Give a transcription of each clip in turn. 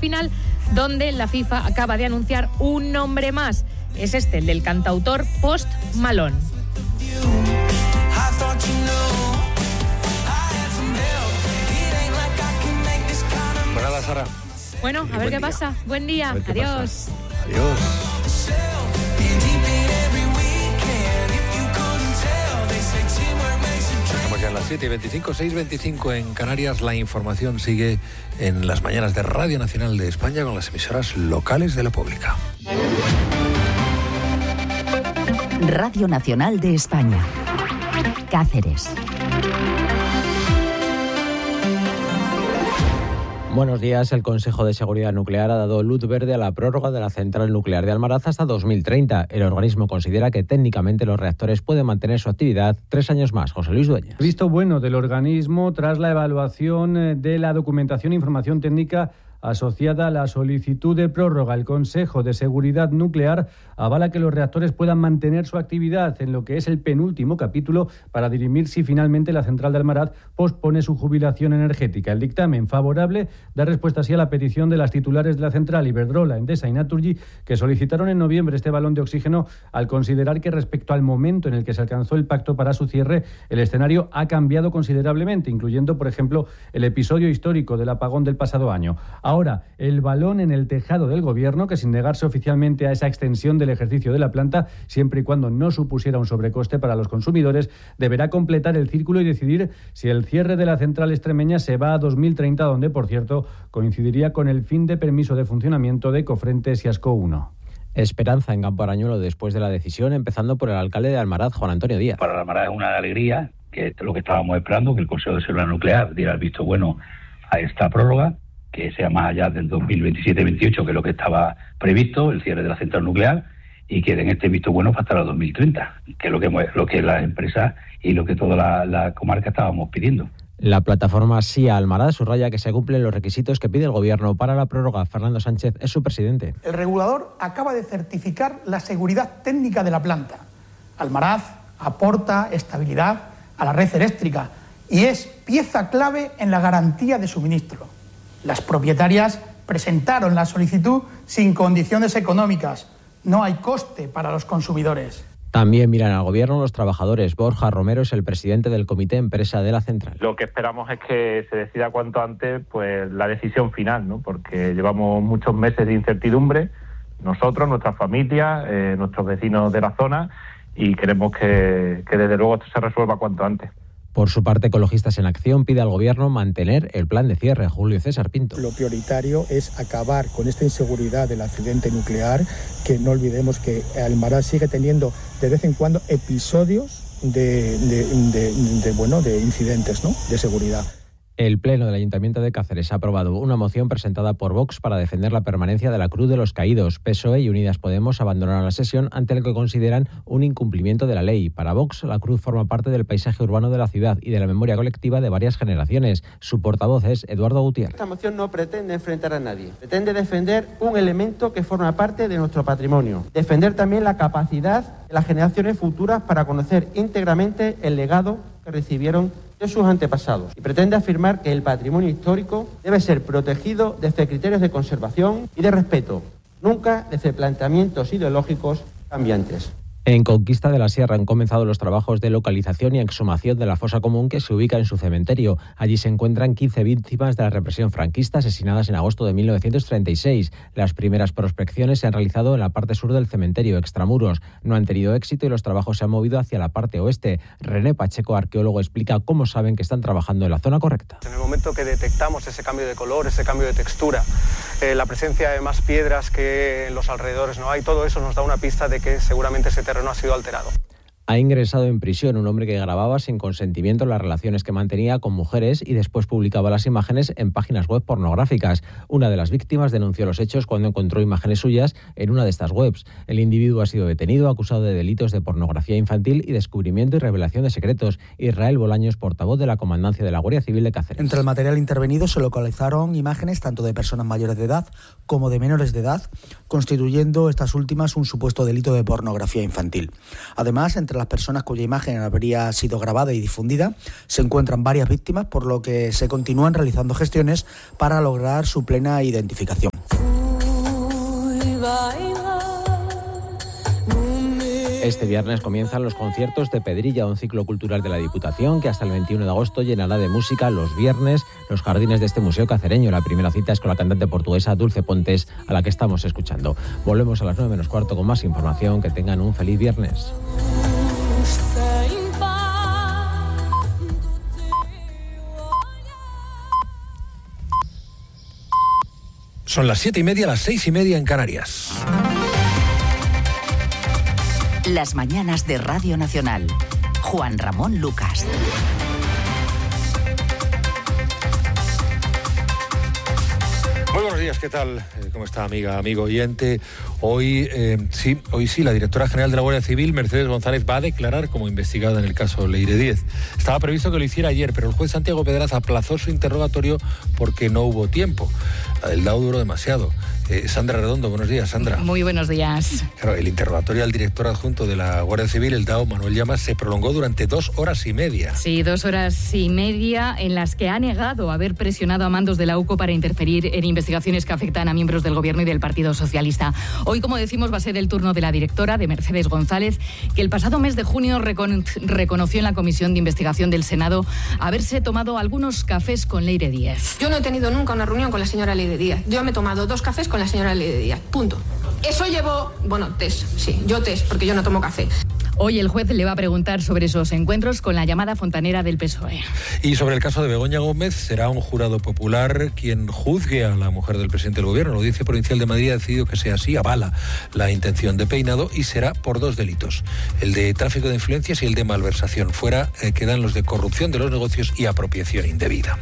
final, donde la FIFA acaba de anunciar un nombre más. Es el del cantautor Post Malone. Pues nada, Sara. Bueno, a ver qué pasa. Buen día. Adiós. Adiós. Estamos ya en las 7:25, 6:25 en Canarias. La información sigue en las mañanas de Radio Nacional de España con las emisoras locales de la pública. Radio Nacional de España. Cáceres. Buenos días. El Consejo de Seguridad Nuclear ha dado luz verde a la prórroga de la central nuclear de Almaraz hasta 2030. El organismo considera que técnicamente los reactores pueden mantener su actividad 3 años más. José Luis Dueñas. Visto bueno del organismo tras la evaluación de la documentación e información técnica asociada a la solicitud de prórroga. El Consejo de Seguridad Nuclear avala que los reactores puedan mantener su actividad en lo que es el penúltimo capítulo para dirimir si finalmente la central de Almaraz pospone su jubilación energética. El dictamen favorable da respuesta así a la petición de las titulares de la central, Iberdrola, Endesa y Naturgy, que solicitaron en noviembre este balón de oxígeno al considerar que respecto al momento en el que se alcanzó el pacto para su cierre, el escenario ha cambiado considerablemente, incluyendo, por ejemplo, el episodio histórico del apagón del pasado año. Ahora, el balón en el tejado del Gobierno, que sin negarse oficialmente a esa extensión del ejercicio de la planta, siempre y cuando no supusiera un sobrecoste para los consumidores, deberá completar el círculo y decidir si el cierre de la central extremeña se va a 2030, donde, por cierto, coincidiría con el fin de permiso de funcionamiento de Cofrentes y Asco 1. Esperanza en Campo Arañuelo después de la decisión, empezando por el alcalde de Almaraz, Juan Antonio Díaz. Para Almaraz es una alegría, que es lo que estábamos esperando, que el Consejo de Seguridad Nuclear diera el visto bueno a esta prórroga, que sea más allá del 2027-28, que es lo que estaba previsto, el cierre de la central nuclear, y que den este visto bueno hasta el 2030, que es lo que las empresas y lo que toda la comarca estábamos pidiendo. La plataforma SIA Almaraz subraya que se cumplen los requisitos que pide el Gobierno para la prórroga. Fernando Sánchez es su presidente. El regulador acaba de certificar la seguridad técnica de la planta. Almaraz aporta estabilidad a la red eléctrica y es pieza clave en la garantía de suministro. Las propietarias presentaron la solicitud sin condiciones económicas. No hay coste para los consumidores. También miran al Gobierno los trabajadores. Borja Romero es el presidente del Comité Empresa de la central. Lo que esperamos es que se decida cuanto antes pues la decisión final, ¿no? Porque llevamos muchos meses de incertidumbre, nosotros, nuestra familia, nuestros vecinos de la zona, y queremos que desde luego esto se resuelva cuanto antes. Por su parte, Ecologistas en Acción pide al Gobierno mantener el plan de cierre. Julio César Pinto. Lo prioritario es acabar con esta inseguridad del accidente nuclear, que no olvidemos que Almaraz sigue teniendo de vez en cuando episodios de incidentes, ¿no?, de seguridad. El Pleno del Ayuntamiento de Cáceres ha aprobado una moción presentada por Vox para defender la permanencia de la Cruz de los Caídos. PSOE y Unidas Podemos abandonaron la sesión ante lo que consideran un incumplimiento de la ley. Para Vox, la cruz forma parte del paisaje urbano de la ciudad y de la memoria colectiva de varias generaciones. Su portavoz es Eduardo Gutiérrez. Esta moción no pretende enfrentar a nadie. Pretende defender un elemento que forma parte de nuestro patrimonio. Defender también la capacidad de las generaciones futuras para conocer íntegramente el legado que recibieron de sus antepasados, y pretende afirmar que el patrimonio histórico debe ser protegido desde criterios de conservación y de respeto, nunca desde planteamientos ideológicos cambiantes. En Conquista de la Sierra han comenzado los trabajos de localización y exhumación de la fosa común que se ubica en su cementerio. Allí se encuentran 15 víctimas de la represión franquista asesinadas en agosto de 1936. Las primeras prospecciones se han realizado en la parte sur del cementerio, extramuros. No han tenido éxito y los trabajos se han movido hacia la parte oeste. René Pacheco, arqueólogo, explica cómo saben que están trabajando en la zona correcta. En el momento que detectamos ese cambio de color, ese cambio de textura, la presencia de más piedras que en los alrededores no hay, todo eso nos da una pista de que seguramente ese terreno ha sido alterado. Ha ingresado en prisión un hombre que grababa sin consentimiento las relaciones que mantenía con mujeres y después publicaba las imágenes en páginas web pornográficas. Una de las víctimas denunció los hechos cuando encontró imágenes suyas en una de estas webs. El individuo ha sido detenido, acusado de delitos de pornografía infantil y descubrimiento y revelación de secretos. Israel Bolaños, portavoz de la Comandancia de la Guardia Civil de Cáceres. Entre el material intervenido se localizaron imágenes tanto de personas mayores de edad como de menores de edad, constituyendo estas últimas un supuesto delito de pornografía infantil. Además, entre las personas cuya imagen habría sido grabada y difundida, se encuentran varias víctimas, por lo que se continúan realizando gestiones para lograr su plena identificación. Este viernes comienzan los conciertos de Pedrilla, un ciclo cultural de la Diputación que hasta el 21 de agosto llenará de música los viernes los jardines de este museo cacereño. La primera cita es con la cantante portuguesa Dulce Pontes, a la que estamos escuchando. Volvemos a las 9 menos cuarto con más información. Que tengan un feliz viernes. Son las 7:30, las 6:30 en Canarias. Las mañanas de Radio Nacional. Juan Ramón Lucas. Muy buenos días, ¿qué tal? ¿Cómo está, amiga, amigo oyente? Hoy sí, la directora general de la Guardia Civil, Mercedes González, va a declarar como investigada en el caso Leire Díez. Estaba previsto que lo hiciera ayer, pero el juez Santiago Pedraz aplazó su interrogatorio porque no hubo tiempo. El DAO duró demasiado. Sandra Redondo, buenos días, Sandra. Muy buenos días. Claro, el interrogatorio al director adjunto de la Guardia Civil, el DAO, Manuel Llamas, se prolongó durante 2 horas y media. Sí, 2 horas y media en las que ha negado haber presionado a mandos de la UCO para interferir en investigaciones que afectan a miembros del Gobierno y del Partido Socialista. Hoy, como decimos, va a ser el turno de la directora, de Mercedes González, que el pasado mes de junio reconoció en la Comisión de Investigación del Senado haberse tomado algunos cafés con Leire Díez. Yo no he tenido nunca una reunión con la señora Leire Díez. Yo me he tomado 2 cafés con la señora Leire Díez. Punto. Eso llevo, test. Sí, yo test, porque yo no tomo café. Hoy el juez le va a preguntar sobre esos encuentros con la llamada fontanera del PSOE. Y sobre el caso de Begoña Gómez, será un jurado popular quien juzgue a la mujer del presidente del Gobierno. La Audiencia Provincial de Madrid ha decidido que sea así, avala la intención de Peinado y será por 2 delitos, el de tráfico de influencias y el de malversación. Fuera quedan los de corrupción de los negocios y apropiación indebida.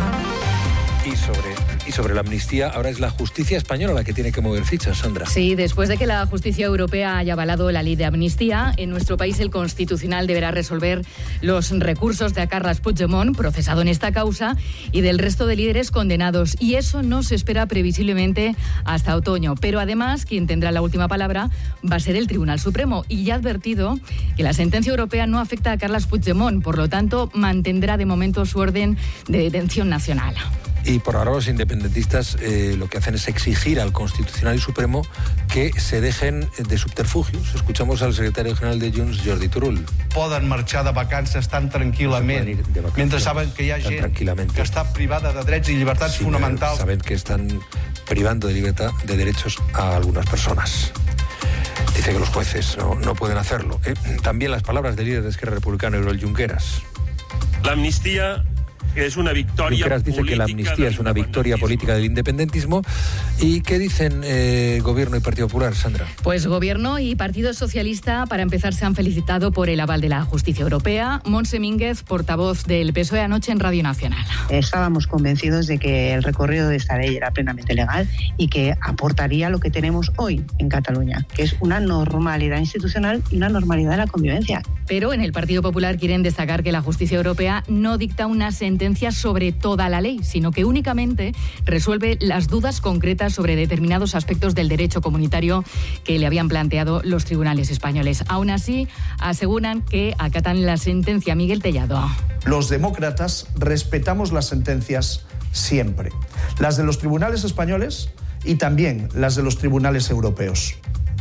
Y sobre la amnistía, ahora es la justicia española la que tiene que mover fichas, Sandra. Sí, después de que la justicia europea haya avalado la ley de amnistía, en nuestro país el Constitucional deberá resolver los recursos de Carles Puigdemont, procesado en esta causa, y del resto de líderes condenados. Y eso no se espera previsiblemente hasta otoño. Pero además, quien tendrá la última palabra va a ser el Tribunal Supremo. Y ya ha advertido que la sentencia europea no afecta a Carles Puigdemont, por lo tanto, mantendrá de momento su orden de detención nacional. Y por ahora los independentistas lo que hacen es exigir al Constitucional y Supremo que se dejen de subterfugios. Escuchamos al secretario general de Junts, Jordi Turull. Poden marxar de vacances tan tranquil·lament, mentre saben que hi ha gent que està privada de drets i llibertats fonamentals. Saben que están privando de libertad, de derechos a algunas personas. Dice que los jueces no pueden hacerlo. También las palabras del líder de Esquerra Republicana, Oriol Junqueras. La amnistía es una victoria. Junqueras dice que la amnistía es una victoria política del independentismo. ¿Y qué dicen Gobierno y Partido Popular, Sandra? Pues Gobierno y Partido Socialista, para empezar, se han felicitado por el aval de la justicia europea. Montse Mínguez, portavoz del PSOE, anoche en Radio Nacional. Estábamos convencidos de que el recorrido de esta ley era plenamente legal y que aportaría lo que tenemos hoy en Cataluña, que es una normalidad institucional y una normalidad de la convivencia. Pero en el Partido Popular quieren destacar que la justicia europea no dicta una sentencia sobre toda la ley, sino que únicamente resuelve las dudas concretas sobre determinados aspectos del derecho comunitario que le habían planteado los tribunales españoles. Aún así, aseguran que acatan la sentencia. Miguel Tellado. Los demócratas respetamos las sentencias siempre, las de los tribunales españoles y también las de los tribunales europeos.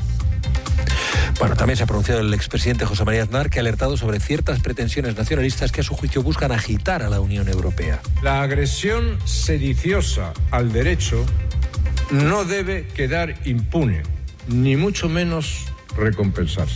Bueno, también se ha pronunciado el expresidente José María Aznar, que ha alertado sobre ciertas pretensiones nacionalistas que a su juicio buscan agitar a la Unión Europea. La agresión sediciosa al derecho no debe quedar impune, ni mucho menos recompensarse.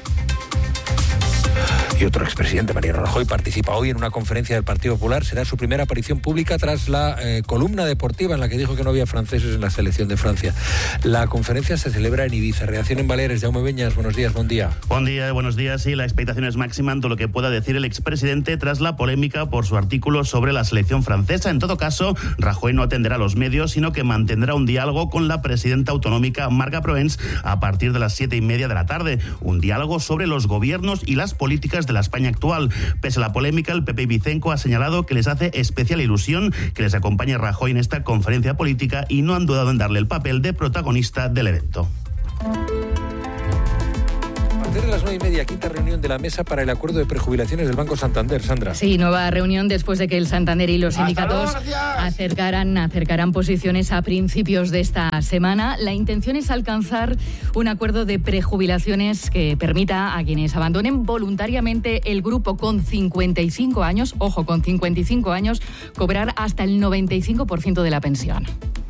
Y otro expresidente, Mariano Rajoy, participa hoy en una conferencia del Partido Popular. Será su primera aparición pública tras la columna deportiva en la que dijo que no había franceses en la selección de Francia. La conferencia se celebra en Ibiza. Reacción en Baleares. Jaume Beñas, buenos días, buen día. Buen día, buenos días. Sí, la expectación es máxima en todo lo que pueda decir el expresidente tras la polémica por su artículo sobre la selección francesa. En todo caso, Rajoy no atenderá a los medios, sino que mantendrá un diálogo con la presidenta autonómica Marga Proens a partir de las 7:30 de la tarde. Un diálogo sobre los gobiernos y las políticas de la España actual. Pese a la polémica, el PP Vicenco ha señalado que les hace especial ilusión que les acompañe Rajoy en esta conferencia política y no han dudado en darle el papel de protagonista del evento. partir de las 9:30, quinta reunión de la mesa para el acuerdo de prejubilaciones del Banco Santander, Sandra. Sí, nueva reunión después de que el Santander y los sindicatos acercarán posiciones a principios de esta semana. La intención es alcanzar un acuerdo de prejubilaciones que permita a quienes abandonen voluntariamente el grupo con 55 años, ojo, con 55 años, cobrar hasta el 95% de la pensión.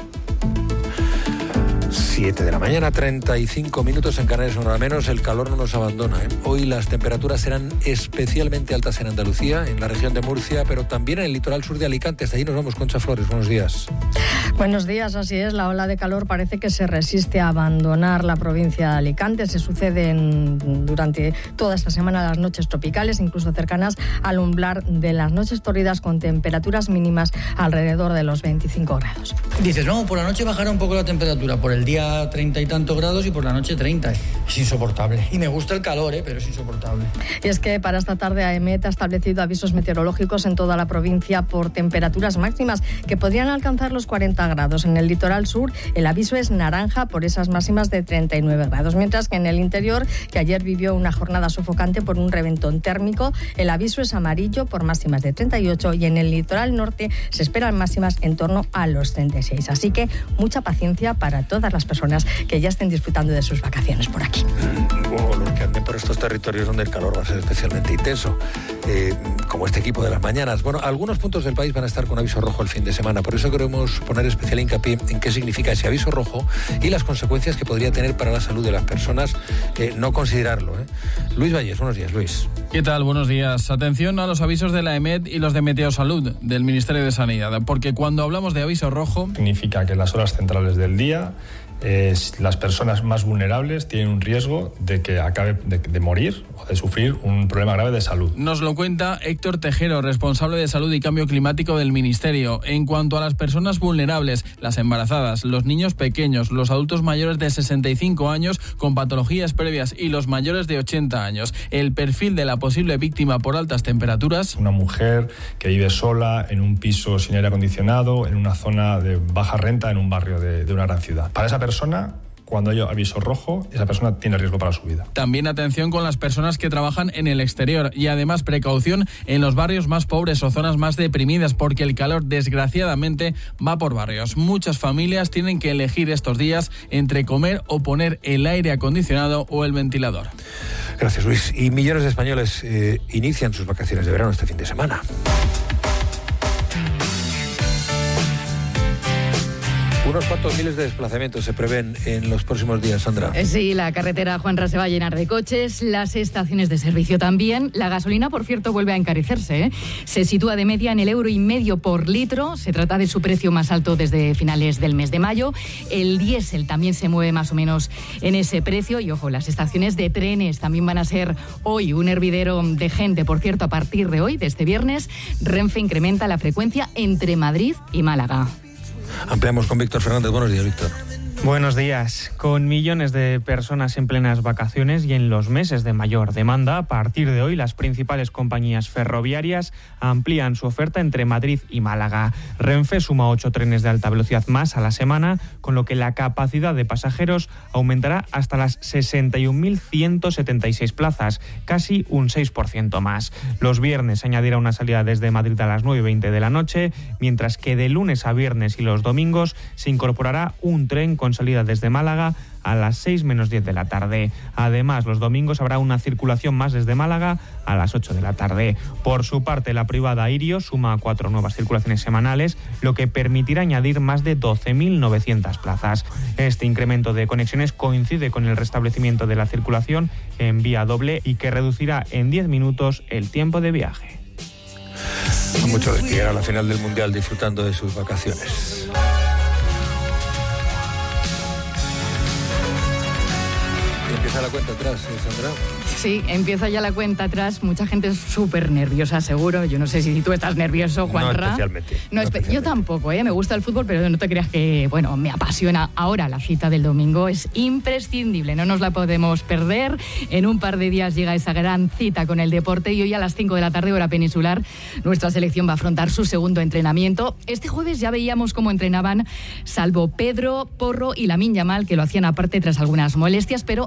7 de la mañana, 35 minutos en Canarias, una hora menos. El calor no nos abandona, ¿eh? Hoy las temperaturas serán especialmente altas en Andalucía, en la región de Murcia, pero también en el litoral sur de Alicante. Hasta allí nos vamos, Concha Flores. Buenos días. Buenos días, así es. La ola de calor parece que se resiste a abandonar la provincia de Alicante. Se suceden durante toda esta semana las noches tropicales, incluso cercanas al umbral de las noches tórridas, con temperaturas mínimas alrededor de los 25 grados. Dices, no, por la noche bajará un poco la temperatura, por el día 30 y tantos grados y por la noche 30. Es insoportable. Y me gusta el calor, pero es insoportable. Y es que para esta tarde AEMET ha establecido avisos meteorológicos en toda la provincia por temperaturas máximas que podrían alcanzar los 40 grados. En el litoral sur el aviso es naranja por esas máximas de 39 grados, mientras que en el interior, que ayer vivió una jornada sofocante por un reventón térmico, el aviso es amarillo por máximas de 38 y en el litoral norte se esperan máximas en torno a los 36. Así que mucha paciencia para todas las personas que ya estén disfrutando de sus vacaciones por aquí. O los que anden por estos territorios donde el calor va a ser especialmente intenso, como este equipo de las mañanas. Bueno, algunos puntos del país van a estar con aviso rojo el fin de semana, por eso queremos poner especial hincapié en qué significa ese aviso rojo y las consecuencias que podría tener para la salud de las personas no considerarlo. Luis Valles, buenos días, Luis. ¿Qué tal? Buenos días. Atención a los avisos de la EMET y los de Meteosalud, del Ministerio de Sanidad, porque cuando hablamos de aviso rojo... Significa que en las horas centrales del día las personas más vulnerables tienen un riesgo de que acabe de morir o de sufrir un problema grave de salud. Nos lo cuenta Héctor Tejero, responsable de Salud y Cambio Climático del Ministerio. En cuanto a las personas vulnerables, las embarazadas, los niños pequeños, los adultos mayores de 65 años con patologías previas y los mayores de 80 años, el perfil de la posible víctima por altas temperaturas... Una mujer que vive sola en un piso sin aire acondicionado, en una zona de baja renta, en un barrio de una gran ciudad. Para esa persona, cuando hay aviso rojo, esa persona tiene riesgo para su vida. También atención con las personas que trabajan en el exterior y además precaución en los barrios más pobres o zonas más deprimidas, porque el calor desgraciadamente va por barrios. Muchas familias tienen que elegir estos días entre comer o poner el aire acondicionado o el ventilador. Gracias, Luis. Y millones de españoles inician sus vacaciones de verano este fin de semana. Unos cuantos miles de desplazamientos se prevén en los próximos días, Sandra. Sí, la carretera Juanra se va a llenar de coches, las estaciones de servicio también. La gasolina, por cierto, vuelve a encarecerse, ¿eh? Se sitúa de media en el €1,5 por litro. Se trata de su precio más alto desde finales del mes de mayo. El diésel también se mueve más o menos en ese precio. Y ojo, las estaciones de trenes también van a ser hoy un hervidero de gente. Por cierto, a partir de hoy, de este viernes, Renfe incrementa la frecuencia entre Madrid y Málaga. Ampliamos con Víctor Fernández. Buenos días, Víctor. Buenos días. Con millones de personas en plenas vacaciones y en los meses de mayor demanda, a partir de hoy las principales compañías ferroviarias amplían su oferta entre Madrid y Málaga. Renfe suma 8 trenes de alta velocidad más a la semana, con lo que la capacidad de pasajeros aumentará hasta las 61.176 plazas, casi un 6% más. Los viernes se añadirá una salida desde Madrid a las 9:20 de la noche, mientras que de lunes a viernes y los domingos se incorporará un tren con salida desde Málaga a las 6 menos 10 de la tarde. Además, los domingos habrá una circulación más desde Málaga a las 8 de la tarde. Por su parte, la privada Irio suma 4 nuevas circulaciones semanales, lo que permitirá añadir más de 12.900 plazas. Este incremento de conexiones coincide con el restablecimiento de la circulación en vía doble y que reducirá en 10 minutos el tiempo de viaje. Mucho de llegar a la final del Mundial disfrutando de sus vacaciones. Empieza la cuenta atrás, Sandra. Sí, empieza ya la cuenta atrás. Mucha gente es súper nerviosa, seguro. Yo no sé si tú estás nervioso, Juanra. No especialmente. Yo tampoco, me gusta el fútbol, pero no te creas que, me apasiona. Ahora la cita del domingo es imprescindible, no nos la podemos perder. En un par de días llega esa gran cita con el deporte y hoy a las 5 de la tarde, hora peninsular, nuestra selección va a afrontar su segundo entrenamiento. Este jueves ya veíamos cómo entrenaban, salvo Pedro, Porro y Lamine Yamal, que lo hacían aparte tras algunas molestias, pero no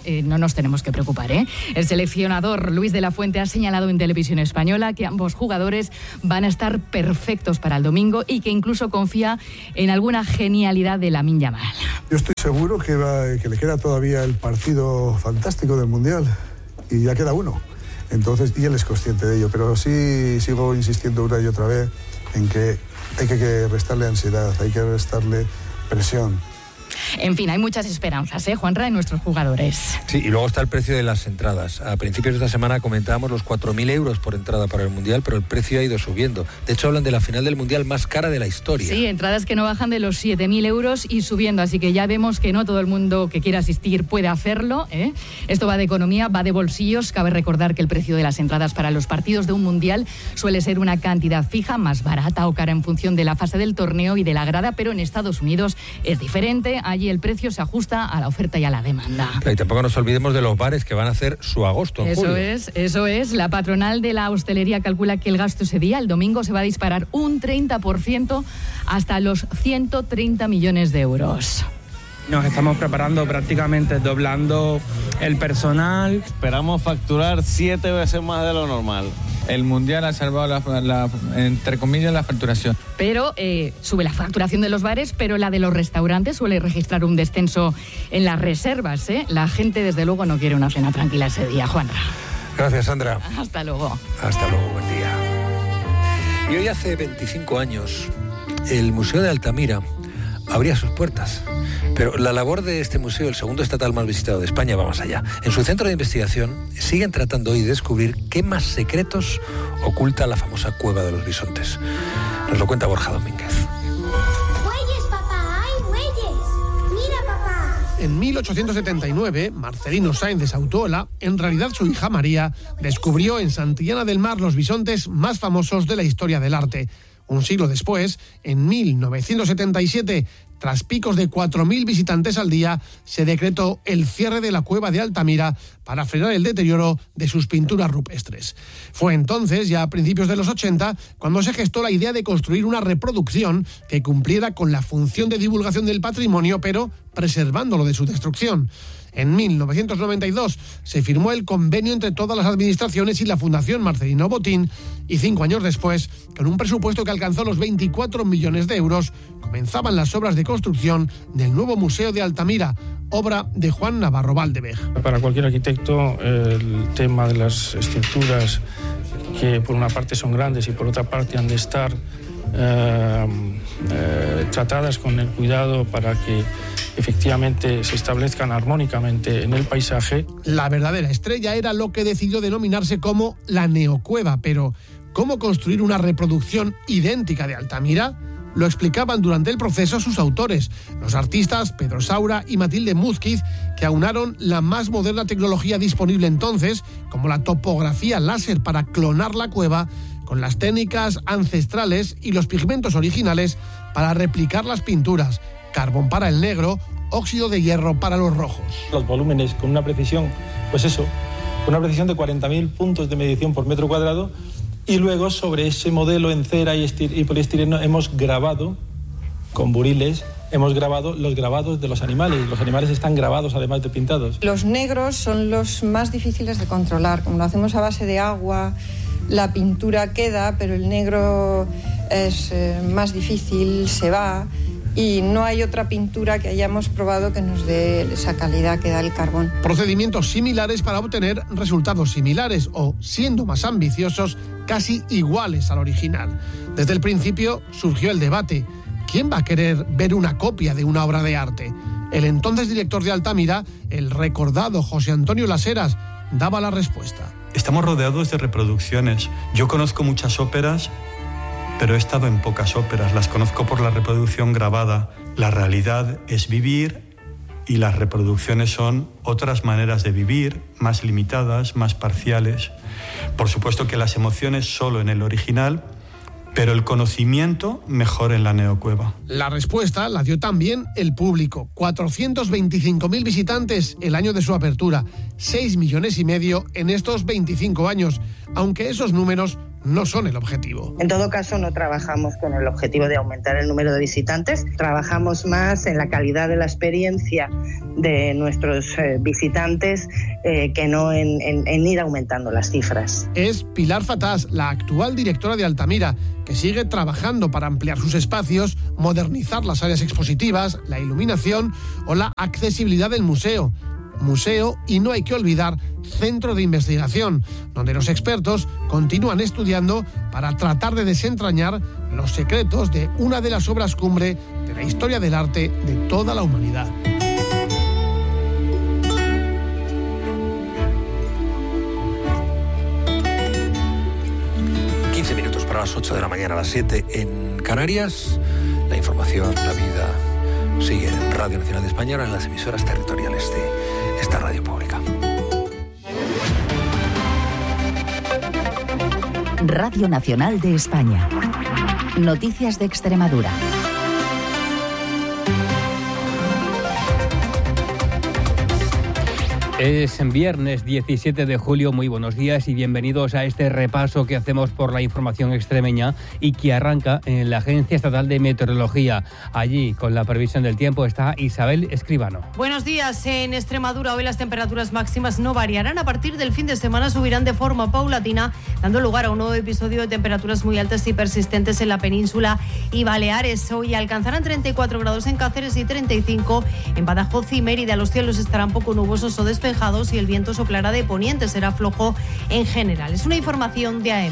nos tenemos que preocupar, ¿eh? El seleccionador Luis de la Fuente ha señalado en Televisión Española que ambos jugadores van a estar perfectos para el domingo y que incluso confía en alguna genialidad de Lamine Yamal. Yo estoy seguro que le queda todavía el partido fantástico del Mundial y ya queda uno. Entonces, y él es consciente de ello, pero sí sigo insistiendo una y otra vez en que hay que restarle ansiedad, hay que restarle presión. En fin, hay muchas esperanzas, Juanra, en nuestros jugadores. Sí, y luego está el precio de las entradas. A principios de esta semana comentábamos los 4.000 euros por entrada para el Mundial, pero el precio ha ido subiendo. De hecho, hablan de la final del Mundial más cara de la historia. Sí, entradas que no bajan de los 7.000 euros y subiendo, así que ya vemos que no todo el mundo que quiera asistir puede hacerlo, ¿eh? Esto va de economía, va de bolsillos. Cabe recordar que el precio de las entradas para los partidos de un Mundial suele ser una cantidad fija, más barata o cara en función de la fase del torneo y de la grada, pero en Estados Unidos es diferente. Allí el precio se ajusta a la oferta y a la demanda. Y tampoco nos olvidemos de los bares que van a hacer su agosto en julio. Eso es. La patronal de la hostelería calcula que el gasto ese día, el domingo, se va a disparar un 30% hasta los 130 millones de euros. Nos estamos preparando, prácticamente doblando el personal. Esperamos facturar 7 veces más de lo normal. El Mundial ha salvado, entre comillas, la facturación. Pero sube la facturación de los bares, pero la de los restaurantes suele registrar un descenso en las reservas, ¿eh? La gente, desde luego, no quiere una cena tranquila ese día, Juanra. Gracias, Sandra. Hasta luego. Hasta luego, buen día. Y hoy hace 25 años, el Museo de Altamira abría sus puertas. Pero la labor de este museo, el segundo estatal más visitado de España, va más allá. En su centro de investigación siguen tratando hoy de descubrir qué más secretos oculta la famosa Cueva de los Bisontes. Nos lo cuenta Borja Domínguez. ¡Muelles, papá! ¡Hay muelles! ¡Mira, papá! En 1879, Marcelino Sáenz de Sautuola, en realidad su hija María, descubrió en Santillana del Mar los bisontes más famosos de la historia del arte. Un siglo después, en 1977, tras picos de 4.000 visitantes al día, se decretó el cierre de la Cueva de Altamira para frenar el deterioro de sus pinturas rupestres. Fue entonces, ya a principios de los 80, cuando se gestó la idea de construir una reproducción que cumpliera con la función de divulgación del patrimonio, pero preservándolo de su destrucción. En 1992 se firmó el convenio entre todas las administraciones y la Fundación Marcelino Botín y 5 años después, con un presupuesto que alcanzó los 24 millones de euros, comenzaban las obras de construcción del nuevo Museo de Altamira, obra de Juan Navarro Valdevej. Para cualquier arquitecto, el tema de las estructuras, que por una parte son grandes y por otra parte han de estar tratadas con el cuidado para que efectivamente se establezcan armónicamente en el paisaje. La verdadera estrella era lo que decidió denominarse como la Neocueva, pero ¿cómo construir una reproducción idéntica de Altamira? Lo explicaban durante el proceso sus autores, los artistas Pedro Saura y Matilde Múzquiz, que aunaron la más moderna tecnología disponible entonces, como la topografía láser para clonar la cueva, con las técnicas ancestrales y los pigmentos originales para replicar las pinturas, carbón para el negro, óxido de hierro para los rojos. Los volúmenes con una precisión, con una precisión de 40.000 puntos de medición por metro cuadrado, y luego sobre ese modelo en cera y poliestireno hemos grabado con buriles, hemos grabado los grabados de los animales. Los animales están grabados además de pintados. Los negros son los más difíciles de controlar. Como lo hacemos a base de agua, la pintura queda, pero el negro es más difícil, se va, y no hay otra pintura que hayamos probado que nos dé esa calidad que da el carbón. Procedimientos similares para obtener resultados similares o, siendo más ambiciosos, casi iguales al original. Desde el principio surgió el debate: ¿quién va a querer ver una copia de una obra de arte? El entonces director de Altamira, el recordado José Antonio Las Heras, daba la respuesta. Estamos rodeados de reproducciones. Yo conozco muchas óperas, pero he estado en pocas óperas. Las conozco por la reproducción grabada. La realidad es vivir y las reproducciones son otras maneras de vivir, más limitadas, más parciales. Por supuesto que las emociones solo en el original, pero el conocimiento mejor en la Neocueva. La respuesta la dio también el público. 425.000 visitantes el año de su apertura, 6,5 millones en estos 25 años, aunque esos números no son el objetivo. En todo caso, no trabajamos con el objetivo de aumentar el número de visitantes, trabajamos más en la calidad de la experiencia de nuestros visitantes que no en ir aumentando las cifras. Es Pilar Fatás, la actual directora de Altamira, que sigue trabajando para ampliar sus espacios, modernizar las áreas expositivas, la iluminación o la accesibilidad del museo. Museo y, no hay que olvidar, centro de investigación, donde los expertos continúan estudiando para tratar de desentrañar los secretos de una de las obras cumbre de la historia del arte de toda la humanidad. Para las 8 de la mañana, a las 7 en Canarias. La información, la vida sigue en Radio Nacional de España, ahora en las emisoras territoriales de esta radio pública. Radio Nacional de España. Noticias de Extremadura. Es viernes 17 de julio, muy buenos días y bienvenidos a este repaso que hacemos por la información extremeña y que arranca en la Agencia Estatal de Meteorología. Allí, con la previsión del tiempo, está Isabel Escribano. Buenos días. En Extremadura hoy las temperaturas máximas no variarán. A partir del fin de semana subirán de forma paulatina, dando lugar a un nuevo episodio de temperaturas muy altas y persistentes en la península y Baleares. Hoy alcanzarán 34 grados en Cáceres y 35 en Badajoz y Mérida. Los cielos estarán poco nubosos o despejados y el viento soplará de poniente, será flojo en general. Es una información de AM.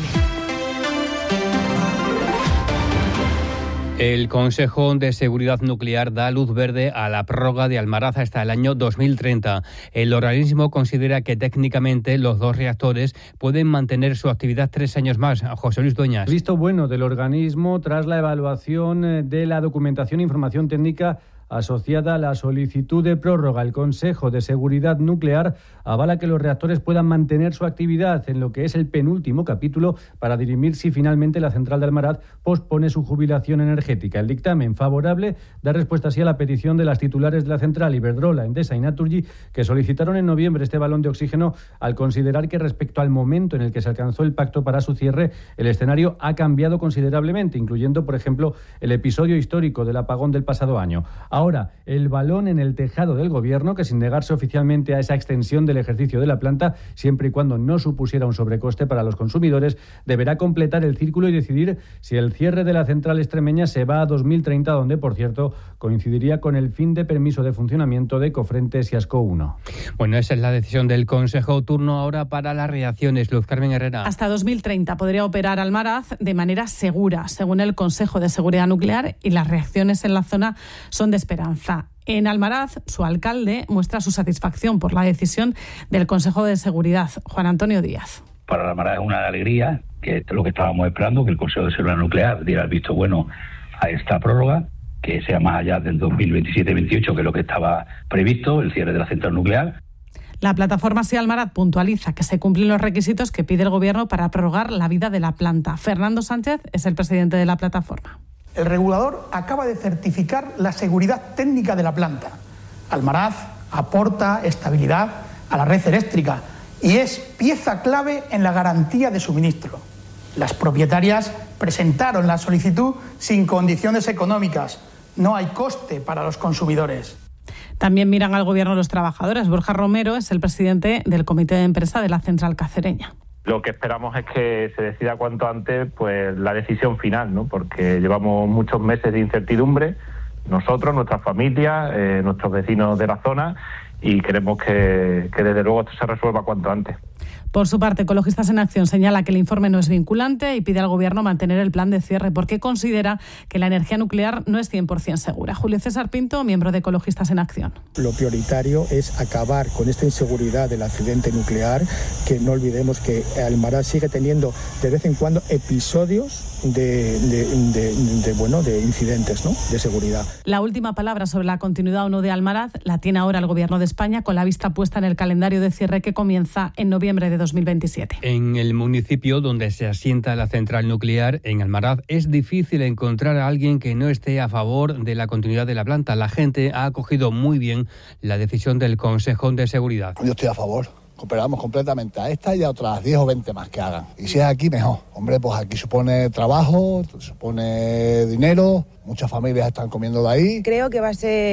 El Consejo de Seguridad Nuclear da luz verde a la prórroga de Almaraz hasta el año 2030. El organismo considera que técnicamente los dos reactores pueden mantener su actividad 3 años más. José Luis Dueñas. Visto bueno del organismo tras la evaluación de la documentación e información técnica asociada a la solicitud de prórroga. El Consejo de Seguridad Nuclear avala que los reactores puedan mantener su actividad en lo que es el penúltimo capítulo para dirimir si finalmente la central de Almaraz pospone su jubilación energética. El dictamen favorable da respuesta así a la petición de las titulares de la central, Iberdrola, Endesa y Naturgy, que solicitaron en noviembre este balón de oxígeno al considerar que respecto al momento en el que se alcanzó el pacto para su cierre, el escenario ha cambiado considerablemente, incluyendo, por ejemplo, el episodio histórico del apagón del pasado año. Ahora, el balón en el tejado del Gobierno, que sin negarse oficialmente a esa extensión del ejercicio de la planta, siempre y cuando no supusiera un sobrecoste para los consumidores, deberá completar el círculo y decidir si el cierre de la central extremeña se va a 2030, donde, por cierto, coincidiría con el fin de permiso de funcionamiento de Cofrentes y Asco 1. Bueno, esa es la decisión del Consejo. Turno ahora para las reacciones. Luz Carmen Herrera. Hasta 2030 podría operar Almaraz de manera segura, según el Consejo de Seguridad Nuclear, y las reacciones en la zona son de esperanza. En Almaraz, su alcalde muestra su satisfacción por la decisión del Consejo de Seguridad. Juan Antonio Díaz. Para Almaraz es una alegría, que es lo que estábamos esperando, que el Consejo de Seguridad Nuclear diera el visto bueno a esta prórroga, que sea más allá del 2027-28, que es lo que estaba previsto, el cierre de la central nuclear. La plataforma Sí Almaraz puntualiza que se cumplen los requisitos que pide el Gobierno para prorrogar la vida de la planta. Fernando Sánchez es el presidente de la plataforma. El regulador acaba de certificar la seguridad técnica de la planta. Almaraz aporta estabilidad a la red eléctrica y es pieza clave en la garantía de suministro. Las propietarias presentaron la solicitud sin condiciones económicas. No hay coste para los consumidores. También miran al Gobierno los trabajadores. Borja Romero es el presidente del Comité de Empresa de la central cacereña. Lo que esperamos es que se decida cuanto antes pues la decisión final, ¿no? Porque llevamos muchos meses de incertidumbre, nosotros, nuestras familias, nuestros vecinos de la zona, y queremos que desde luego esto se resuelva cuanto antes. Por su parte, Ecologistas en Acción señala que el informe no es vinculante y pide al Gobierno mantener el plan de cierre porque considera que la energía nuclear no es 100% segura. Julio César Pinto, miembro de Ecologistas en Acción. Lo prioritario es acabar con esta inseguridad del accidente nuclear, que no olvidemos que Almaraz sigue teniendo de vez en cuando episodios de incidentes, ¿no?, de seguridad. La última palabra sobre la continuidad o no de Almaraz la tiene ahora el Gobierno de España, con la vista puesta en el calendario de cierre que comienza en noviembre de 2027. En el municipio donde se asienta la central nuclear, en Almaraz, es difícil encontrar a alguien que no esté a favor de la continuidad de la planta. La gente ha acogido muy bien la decisión del Consejo de Seguridad. Yo estoy a favor. Cooperamos completamente a esta y a otras 10 o 20 más que hagan. Y si es aquí, mejor. Hombre, pues aquí supone trabajo, supone dinero, muchas familias están comiendo de ahí. Creo que va a ser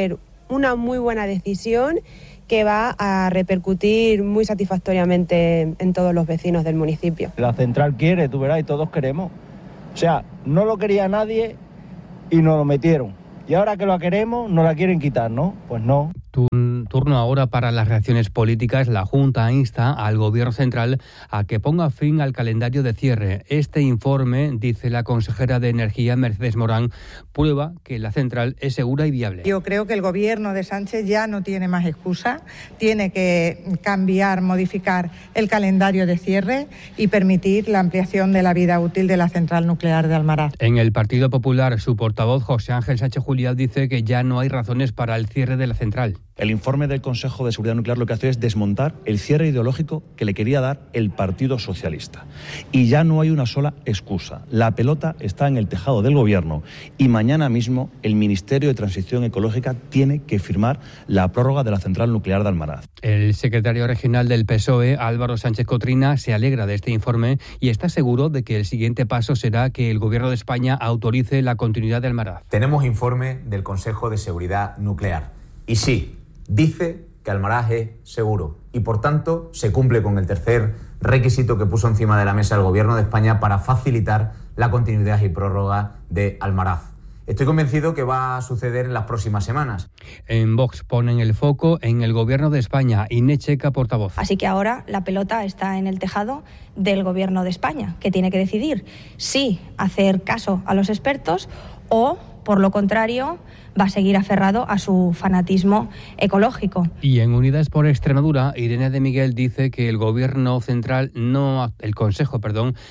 una muy buena decisión que va a repercutir muy satisfactoriamente en todos los vecinos del municipio. La central quiere, tú verás, y todos queremos. O sea, no lo quería nadie y nos lo metieron. Y ahora que lo queremos, nos la quieren quitar, ¿no? Pues no. Turno ahora para las reacciones políticas. La Junta insta al Gobierno central a que ponga fin al calendario de cierre. Este informe, dice la consejera de Energía, Mercedes Morán, prueba que la central es segura y viable. Yo creo que el Gobierno de Sánchez ya no tiene más excusa. Tiene que cambiar, modificar el calendario de cierre y permitir la ampliación de la vida útil de la central nuclear de Almaraz. En el Partido Popular, su portavoz, José Ángel Sánchez Juliá, dice que ya no hay razones para el cierre de la central. El informe del Consejo de Seguridad Nuclear lo que hace es desmontar el cierre ideológico que le quería dar el Partido Socialista. Y ya no hay una sola excusa. La pelota está en el tejado del Gobierno y mañana mismo el Ministerio de Transición Ecológica tiene que firmar la prórroga de la central nuclear de Almaraz. El secretario regional del PSOE, Álvaro Sánchez Cotrina, se alegra de este informe y está seguro de que el siguiente paso será que el Gobierno de España autorice la continuidad de Almaraz. Tenemos informe del Consejo de Seguridad Nuclear y sí, dice que Almaraz es seguro y, por tanto, se cumple con el tercer requisito que puso encima de la mesa el Gobierno de España para facilitar la continuidad y prórroga de Almaraz. Estoy convencido que va a suceder en las próximas semanas. En Vox ponen el foco en el Gobierno de España. Inés Checa, portavoz. Así que ahora la pelota está en el tejado del Gobierno de España, que tiene que decidir si hacer caso a los expertos o, por lo contrario, va a seguir aferrado a su fanatismo ecológico. Y en Unidas por Extremadura, Irene de Miguel dice que el Gobierno central el Consejo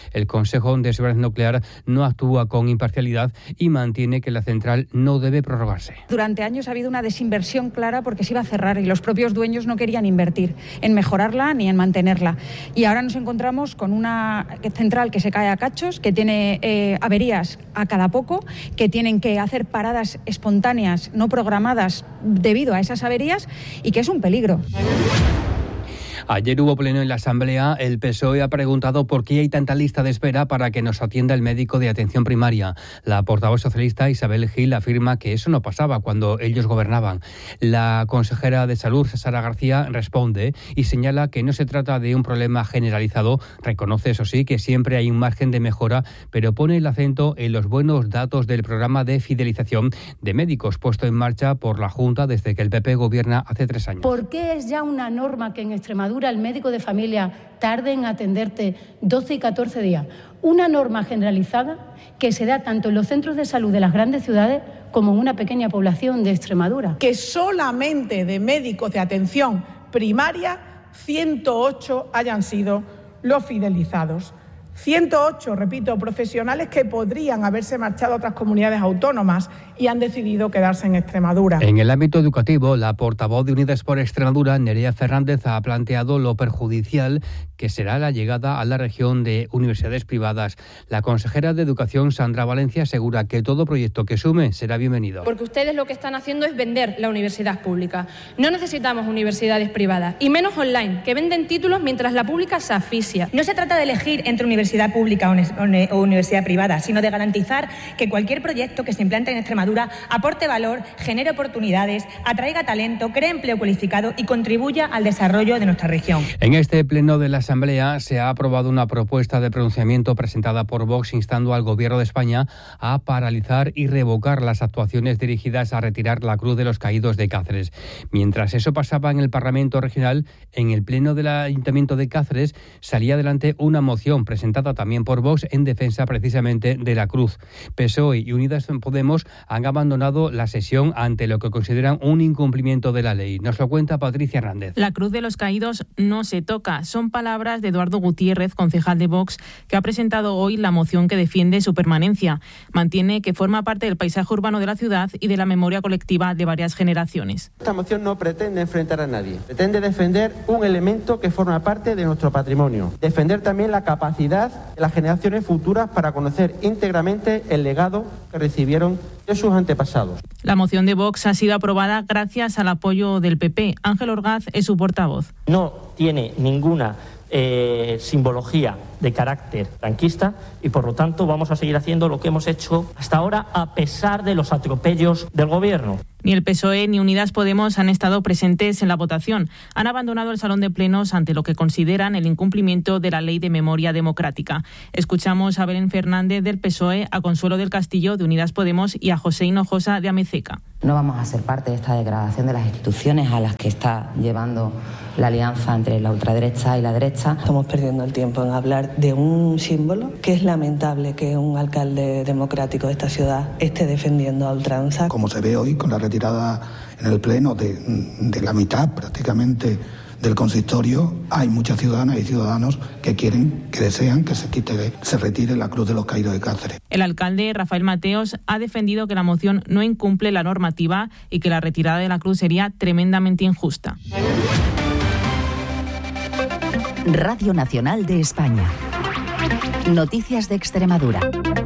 de Seguridad Nuclear no actúa con imparcialidad y mantiene que la central no debe prorrogarse. Durante años ha habido una desinversión clara porque se iba a cerrar y los propios dueños no querían invertir en mejorarla ni en mantenerla. Y ahora nos encontramos con una central que se cae a cachos, que tiene averías a cada poco, que tienen que hacer paradas espontáneas no programadas debido a esas averías y que es un peligro. Ayer hubo pleno en la Asamblea. El PSOE ha preguntado por qué hay tanta lista de espera para que nos atienda el médico de atención primaria. La portavoz socialista Isabel Gil afirma que eso no pasaba cuando ellos gobernaban. La consejera de Salud, Sara García, responde y señala que no se trata de un problema generalizado. Reconoce, eso sí, que siempre hay un margen de mejora, pero pone el acento en los buenos datos del programa de fidelización de médicos puesto en marcha por la Junta desde que el PP gobierna hace 3 años. ¿Por qué es ya una norma que en Extremadura el médico de familia tarde en atenderte 12 y 14 días? Una norma generalizada que se da tanto en los centros de salud de las grandes ciudades como en una pequeña población de Extremadura. Que solamente de médicos de atención primaria 108 hayan sido los fidelizados. 108, repito, profesionales que podrían haberse marchado a otras comunidades autónomas y han decidido quedarse en Extremadura. En el ámbito educativo, la portavoz de Unidas por Extremadura, Nerea Fernández, ha planteado lo perjudicial que será la llegada a la región de universidades privadas. La consejera de Educación, Sandra Valencia, asegura que todo proyecto que sume será bienvenido. Porque ustedes lo que están haciendo es vender la universidad pública. No necesitamos universidades privadas, y menos online, que venden títulos mientras la pública se asfixia. No se trata de elegir entre universidad pública o universidad privada, sino de garantizar que cualquier proyecto que se implante en Extremadura aporte valor, genere oportunidades, atraiga talento, cree empleo cualificado y contribuya al desarrollo de nuestra región. En este pleno de la Asamblea se ha aprobado una propuesta de pronunciamiento presentada por Vox instando al Gobierno de España a paralizar y revocar las actuaciones dirigidas a retirar la Cruz de los Caídos de Cáceres. Mientras eso pasaba en el Parlamento Regional, en el pleno del Ayuntamiento de Cáceres salía adelante una moción presentada también por Vox en defensa precisamente de la Cruz. PSOE y Unidas Podemos han abandonado la sesión ante lo que consideran un incumplimiento de la ley. Nos lo cuenta Patricia Hernández. La Cruz de los Caídos no se toca. Son palabras de Eduardo Gutiérrez, concejal de Vox, que ha presentado hoy la moción que defiende su permanencia. Mantiene que forma parte del paisaje urbano de la ciudad y de la memoria colectiva de varias generaciones. Esta moción no pretende enfrentar a nadie. Pretende defender un elemento que forma parte de nuestro patrimonio. Defender también la capacidad de las generaciones futuras para conocer íntegramente el legado que recibieron de sus antepasados. La moción de Vox ha sido aprobada gracias al apoyo del PP. Ángel Orgaz es su portavoz. No tiene ninguna simbología de carácter franquista y por lo tanto vamos a seguir haciendo lo que hemos hecho hasta ahora a pesar de los atropellos del Gobierno. Ni el PSOE ni Unidas Podemos han estado presentes en la votación. Han abandonado el salón de plenos ante lo que consideran el incumplimiento de la Ley de Memoria Democrática. Escuchamos a Belén Fernández del PSOE, a Consuelo del Castillo de Unidas Podemos y a José Hinojosa de Amezeca. No vamos a ser parte de esta degradación de las instituciones a las que está llevando la alianza entre la ultraderecha y la derecha. Estamos perdiendo el tiempo en hablar de un símbolo que es lamentable que un alcalde democrático de esta ciudad esté defendiendo a ultranza. Como se ve hoy con la retirada en el Pleno de la mitad prácticamente del consistorio, hay muchas ciudadanas y ciudadanos que desean que se retire la Cruz de los Caídos de Cáceres. El alcalde Rafael Mateos ha defendido que la moción no incumple la normativa y que la retirada de la cruz sería tremendamente injusta. Radio Nacional de España. Noticias de Extremadura.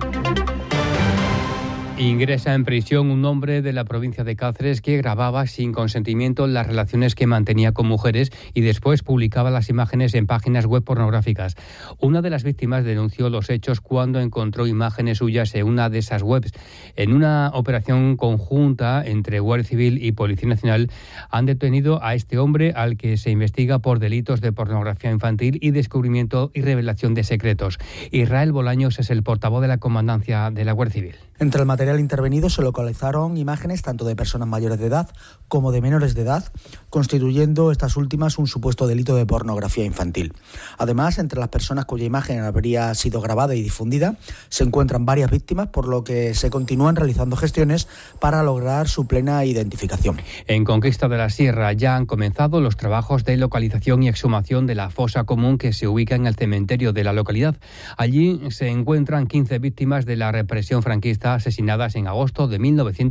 Ingresa en prisión un hombre de la provincia de Cáceres que grababa sin consentimiento las relaciones que mantenía con mujeres y después publicaba las imágenes en páginas web pornográficas. Una de las víctimas denunció los hechos cuando encontró imágenes suyas en una de esas webs. En una operación conjunta entre Guardia Civil y Policía Nacional han detenido a este hombre al que se investiga por delitos de pornografía infantil y descubrimiento y revelación de secretos. Israel Bolaños es el portavoz de la Comandancia de la Guardia Civil. Entre el material intervenido se localizaron imágenes tanto de personas mayores de edad como de menores de edad, constituyendo estas últimas un supuesto delito de pornografía infantil. Además, entre las personas cuya imagen habría sido grabada y difundida, se encuentran varias víctimas, por lo que se continúan realizando gestiones para lograr su plena identificación. En Conquista de la Sierra ya han comenzado los trabajos de localización y exhumación de la fosa común que se ubica en el cementerio de la localidad. Allí se encuentran 15 víctimas de la represión franquista asesinadas en agosto de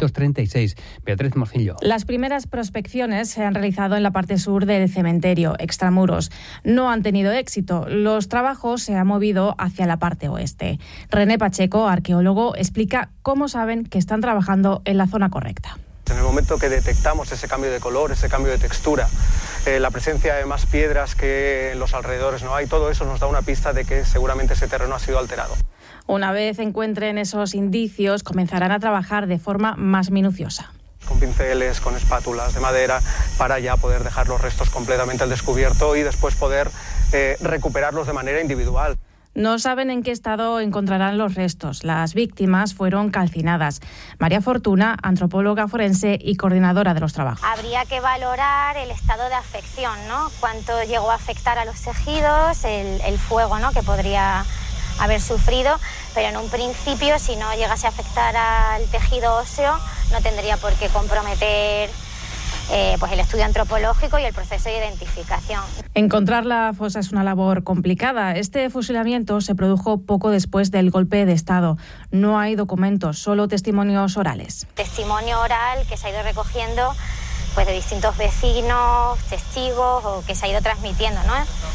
1936. Beatriz Morcillo. Las primeras prospecciones se han realizado en la parte sur del cementerio, extramuros. No han tenido éxito. Los trabajos se han movido hacia la parte oeste. René Pacheco, arqueólogo, explica cómo saben que están trabajando en la zona correcta. En el momento que detectamos ese cambio de color, ese cambio de textura, la presencia de más piedras que en los alrededores no hay, todo eso nos da una pista de que seguramente ese terreno ha sido alterado. Una vez encuentren esos indicios, comenzarán a trabajar de forma más minuciosa. Con pinceles, con espátulas de madera, para ya poder dejar los restos completamente al descubierto y después poder recuperarlos de manera individual. No saben en qué estado encontrarán los restos. Las víctimas fueron calcinadas. María Fortuna, antropóloga forense y coordinadora de los trabajos. Habría que valorar el estado de afección, ¿no? Cuánto llegó a afectar a los tejidos, el fuego, ¿no?, que podría haber sufrido, pero en un principio, si no llegase a afectar al tejido óseo, no tendría por qué comprometer pues el estudio antropológico y el proceso de identificación. Encontrar la fosa es una labor complicada. Este fusilamiento se produjo poco después del golpe de Estado. No hay documentos, solo testimonios orales. Testimonio oral que se ha ido recogiendo pues de distintos vecinos, testigos, o que se ha ido transmitiendo, ¿no?,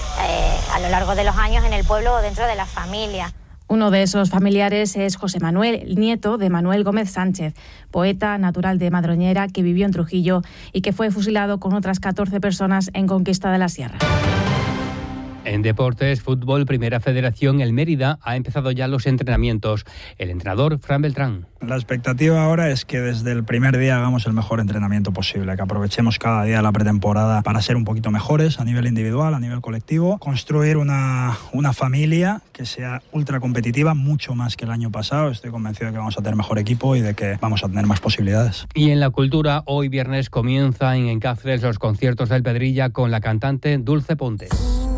a lo largo de los años en el pueblo o dentro de la familia. Uno de esos familiares es José Manuel, nieto de Manuel Gómez Sánchez, poeta natural de Madroñera que vivió en Trujillo y que fue fusilado con otras 14 personas en Conquista de la Sierra. En deportes, fútbol, Primera Federación, el Mérida ha empezado ya los entrenamientos. El entrenador, Fran Beltrán. La expectativa ahora es que desde el primer día hagamos el mejor entrenamiento posible, que aprovechemos cada día de la pretemporada para ser un poquito mejores a nivel individual, a nivel colectivo, construir una familia que sea ultra competitiva, mucho más que el año pasado. Estoy convencido de que vamos a tener mejor equipo y de que vamos a tener más posibilidades. Y en la cultura, hoy viernes comienzan en Cáceres los conciertos del Pedrilla con la cantante Dulce Ponte.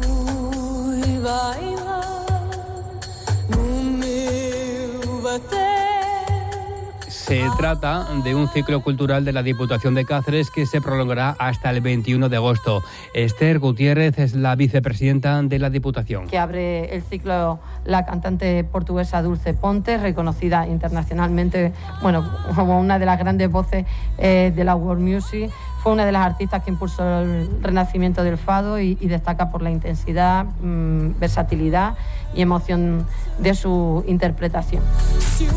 Se trata de un ciclo cultural de la Diputación de Cáceres que se prolongará hasta el 21 de agosto. Esther Gutiérrez es la vicepresidenta de la Diputación. Que abre el ciclo la cantante portuguesa Dulce Ponte, reconocida internacionalmente, como una de las grandes voces de la world music. Fue una de las artistas que impulsó el renacimiento del fado y destaca por la intensidad, versatilidad y emoción de su interpretación.